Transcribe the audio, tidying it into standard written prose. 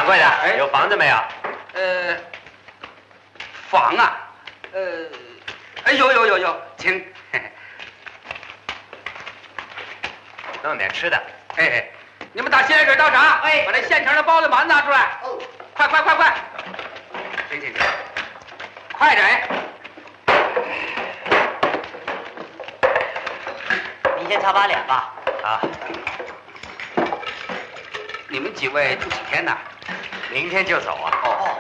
贵的，有房子没有？ 房啊，有，请。 弄点吃的。 哎，你们打新来水倒茶。哎，把这现成的包子馒拿出来。哦，快！行，快点。 您先擦把脸吧。 啊。 你们几位住几天呢？ 明天就走啊。 哦，